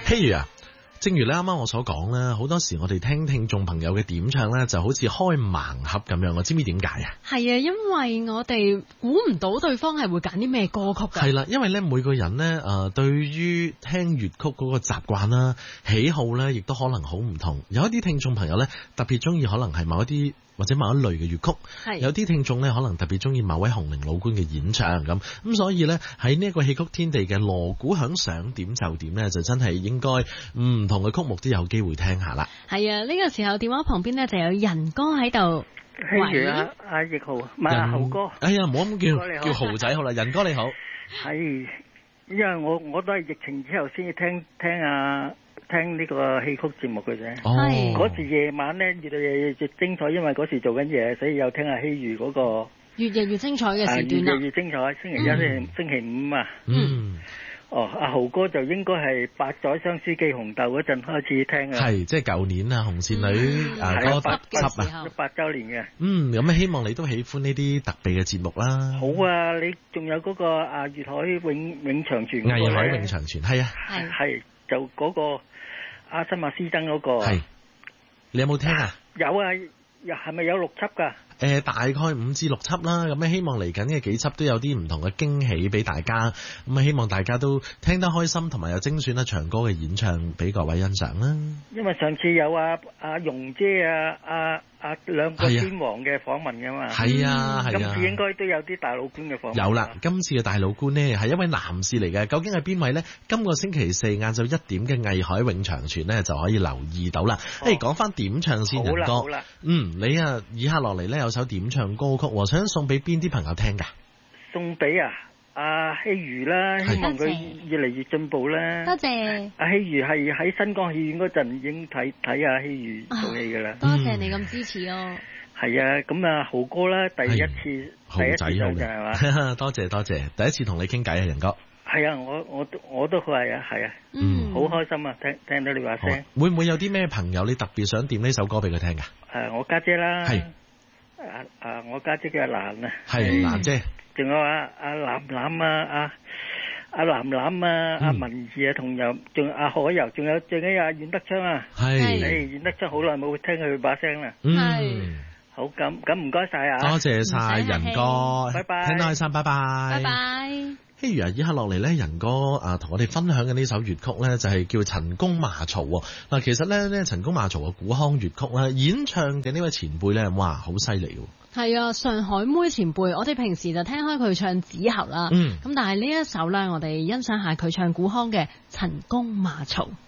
譬如啊，正如你啱啱我所講啦，好多時我哋聽眾朋友嘅點唱咧，就好似開盲盒咁樣，我知唔知點解啊？ 係啊，因為我哋估唔到對方係會揀啲咩歌曲㗎。 係啦，因為咧每個人咧對於聽粵曲嗰個習慣啦、喜好咧，亦都可能好唔同。有一啲聽眾朋友咧特別中意可能係某一啲或者某一類嘅粵曲，有啲聽眾咧可能特別中意某位紅伶老倌嘅演唱咁，所以咧喺呢一個戲曲天地嘅鑼鼓響想點就點咧，就真係應該唔同嘅曲目都有機會聽下啦。 係啊，呢個時候電話旁邊咧就有仁哥喺度。 譬如阿奕豪，唔係阿豪哥。 哎呀，唔好咁叫豪仔好啦，仁哥你好。 係，因為我都係疫情之後先至聽呢個戲曲節目嘅啫。嗰時夜晚咧越嚟越精彩，因為嗰時做緊嘢，所以又聽下希瑜嗰個越嚟越精彩嘅時段啦。 越嚟越精彩，星期一、星期五啊。阿豪哥就應該係八載相思記紅豆嗰陣開始聽啊。 係，即係舊年啊，紅線女嗰個特輯啊 ，8週年嘅。 咁希望你都喜歡呢啲特別嘅節目啦。 好啊，你仲有嗰個粵海永長存。 藝海永長存，係啊。 係就嗰個阿新馬師曾嗰個。係。 你有冇聽啊？ 有啊，係咪有6輯㗎？ 大概5至6輯啦，咁希望嚟緊嘅幾輯都有啲唔同嘅驚喜俾大家，咁希望大家都聽得開心，同埋有精選得唱歌嘅演唱俾各位欣賞啦。因為上次有阿容姐兩個天王嘅訪問㗎嘛，係啊，今次應該都有啲大老倌嘅訪問。有啦， 今次嘅大老倌呢係一位男士嚟嘅，究竟係邊位呢？今個星期四晏晝1點嘅藝海永長存呢就可以留意到啦。講翻點唱先，仁哥。好啦，你以下落嚟呢有首點唱歌曲，想送俾邊啲朋友聽㗎？ 送俾阿希瑜啦，希望佢越嚟越進步啦。多謝。阿希瑜係喺新光戲院嗰陣已經睇阿希瑜做戲噶啦。 多謝你咁支持哦。 係啊，咁豪哥啦，第一次豪仔好嘅係嘛？ 多謝，第一次同你傾偈啊，仁哥。 係啊，我都係啊，好開心啊，聽到你話聲。 會唔會有啲咩朋友你特別想點呢首歌俾佢聽噶？ 我家姐啦。 係。 我家姐叫阿蘭啊。 係蘭姐。 仲有阿藍藍啊，阿藍藍啊，阿文儀啊，仲有阿海柔，仲有阿阮德昌啊。係。阮德昌好耐冇聽佢把聲啦。係。好，咁唔該晒啊。 多謝晒仁哥。 拜拜。 聽得開心，拜拜。 拜拜。 譬如以下落嚟咧，仁哥同我哋分享嘅呢首粵曲咧，就係叫陳公罵曹嗱。其實咧陳公罵曹嘅古腔粵曲咧，演唱嘅呢位前輩咧，哇，好犀利喎！ 係啊，上海妹前輩，我哋平時就聽開佢唱子喉啦。咁但係呢一首咧，我哋欣賞下佢唱古腔嘅陳公罵曹。